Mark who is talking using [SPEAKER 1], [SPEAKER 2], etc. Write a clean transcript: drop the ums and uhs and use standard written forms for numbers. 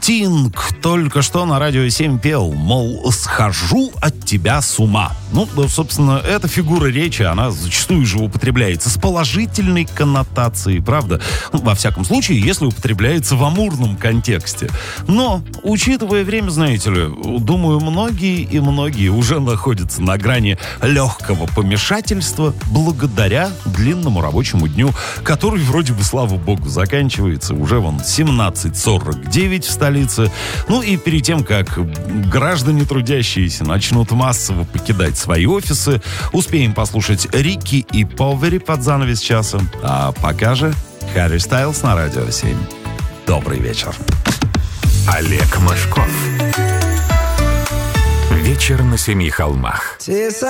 [SPEAKER 1] Стинг только что на Радио 7 пел, мол, схожу от тебя с ума. Ну, собственно, эта фигура речи, она зачастую же употребляется с положительной коннотацией, правда? Ну, во всяком случае, если употребляется в амурном контексте. Но, учитывая время, знаете ли, думаю, многие уже находятся на грани легкого помешательства благодаря длинному рабочему дню, который вроде бы, слава богу, заканчивается. Уже вон 17:49 в столице. Ну и перед тем, как граждане трудящиеся начнут массово покидать свои офисы, успеем послушать Рики и Повери под занавес часа. А пока же Харри Стайлс на Радио 7. Добрый вечер.
[SPEAKER 2] Олег Мошков. Вечер на семи холмах.